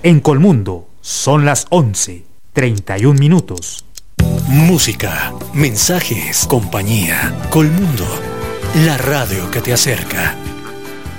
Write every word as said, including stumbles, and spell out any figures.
En Colmundo son las once, treinta y un minutos. Música, mensajes, compañía. Colmundo, la radio que te acerca.